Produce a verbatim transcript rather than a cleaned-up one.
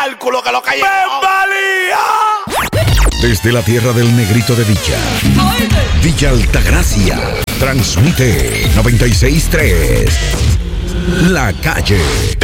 cálculo que lo que hay. ¡Bembalía! Desde la tierra del Negrito de Villa, Villa Altagracia, transmite noventa y seis punto tres. La Calle.